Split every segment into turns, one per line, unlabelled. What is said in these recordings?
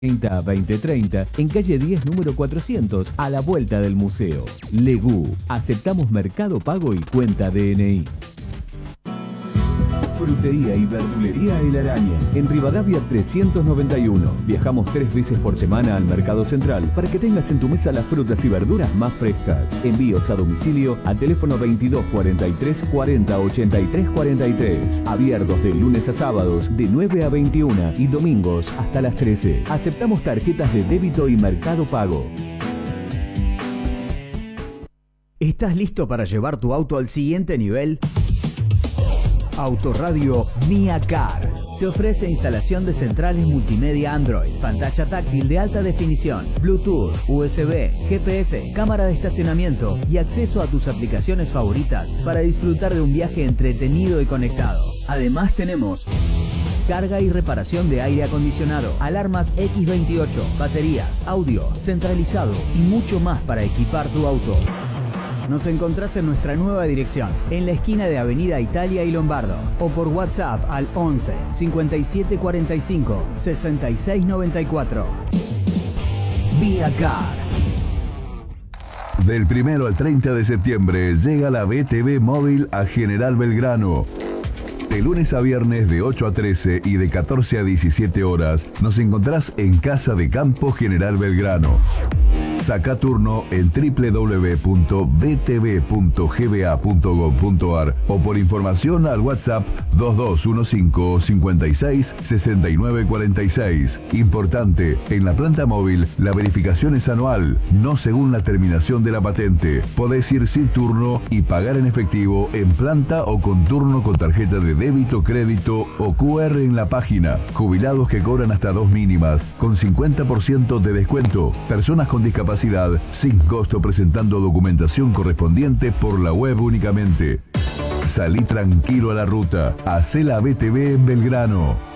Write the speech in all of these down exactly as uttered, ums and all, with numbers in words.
treinta a veinte treinta, en calle diez, número cuatrocientos, a la vuelta del museo. Legú, aceptamos Mercado Pago y cuenta D N I. Frutería y verdulería El Araña, en Rivadavia trescientos noventa y uno. Viajamos tres veces por semana al Mercado Central para que tengas en tu mesa las frutas y verduras más frescas. Envíos a domicilio al teléfono veintidós cuarenta y tres cuarenta ochenta y tres cuarenta y tres. Abiertos de lunes a sábados de nueve a veintiuna y domingos hasta las trece. Aceptamos tarjetas de débito y Mercado Pago.
¿Estás listo para llevar tu auto al siguiente nivel? Autoradio Mia Car te ofrece instalación de centrales multimedia Android, pantalla táctil de alta definición, Bluetooth, U S B, G P S, cámara de estacionamiento y acceso a tus aplicaciones favoritas para disfrutar de un viaje entretenido y conectado. Además tenemos carga y reparación de aire acondicionado, alarmas equis veintiocho, baterías, audio, centralizado y mucho más para equipar tu auto. Nos encontrás en nuestra nueva dirección, en la esquina de Avenida Italia y Lombardo, o por WhatsApp al once cincuenta y siete cuarenta y cinco sesenta y seis noventa y cuatro. Vía Car.
Del primero al treinta de septiembre llega la B T V Móvil a General Belgrano. De lunes a viernes de ocho a trece y de catorce a diecisiete horas nos encontrás en Casa de Campo General Belgrano. Saca turno en doble u doble u doble u punto b t v punto g b a punto gov punto a r o por información al WhatsApp dos dos uno cinco cincuenta y seis sesenta y nueve cuarenta y seis. Importante, en la planta móvil la verificación es anual, no según la terminación de la patente. Podés ir sin turno y pagar en efectivo en planta o con turno con tarjeta de débito, crédito o Q R en la página. Jubilados que cobran hasta dos mínimas, con cincuenta por ciento de descuento. Personas con discapacidad sin costo presentando documentación correspondiente por la web únicamente. Salí tranquilo a la ruta. Hacé la B T V en Belgrano.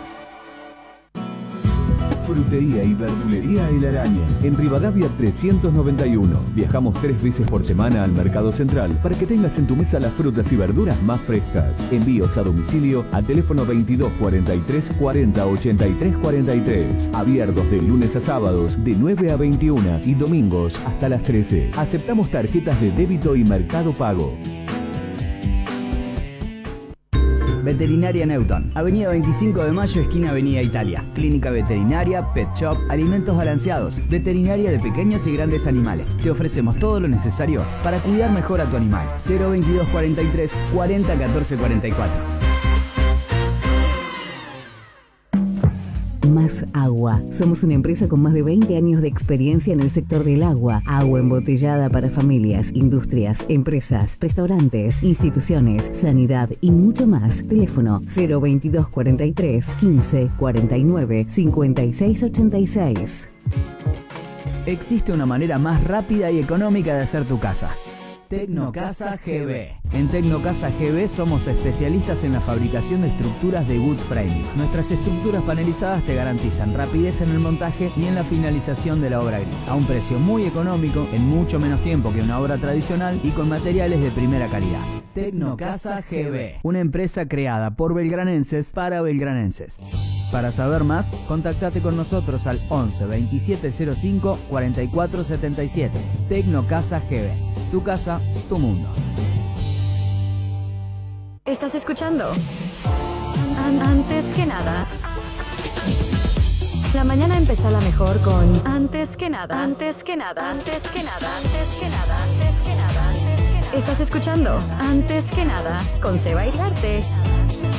Frutería y verdulería El Araña, en Rivadavia trescientos noventa y uno. Viajamos tres veces por semana al Mercado Central para que tengas en tu mesa las frutas y verduras más frescas. Envíos a domicilio al teléfono veintidós cuarenta y tres cuarenta ochenta y tres cuarenta y tres. Abiertos de lunes a sábados de nueve a veintiuna y domingos hasta las trece. Aceptamos tarjetas de débito y Mercado Pago.
Veterinaria Newton, Avenida veinticinco de mayo, esquina Avenida Italia. Clínica veterinaria, pet shop, alimentos balanceados, veterinaria de pequeños y grandes animales. Te ofrecemos todo lo necesario para cuidar mejor a tu animal. cero veintidós cuarenta y tres cuarenta catorce cuarenta y cuatro.
Más Agua. Somos una empresa con más de veinte años de experiencia en el sector del agua. Agua embotellada para familias, industrias, empresas, restaurantes, instituciones, sanidad y mucho más. Teléfono cero veintidós cuarenta y tres quince cuarenta y nueve cincuenta y seis ochenta y seis.
Existe una manera más rápida y económica de hacer tu casa. Tecnocasa G B. En Tecnocasa G B somos especialistas en la fabricación de estructuras de wood framing. Nuestras estructuras panelizadas te garantizan rapidez en el montaje y en la finalización de la obra gris, a un precio muy económico, en mucho menos tiempo que una obra tradicional y con materiales de primera calidad. Tecnocasa G B, una empresa creada por belgranenses para belgranenses. Para saber más, contactate con nosotros al once veintisiete cero cinco cuarenta y cuatro setenta y siete. Tecnocasa G B. Tu casa, tu mundo.
¿Estás escuchando? An- antes que nada. La mañana empezó la mejor con Antes que nada. Antes que nada. Antes que nada. Antes que nada. Antes que nada. Antes que nada. Estás escuchando Antes que nada con Seba Iriarte.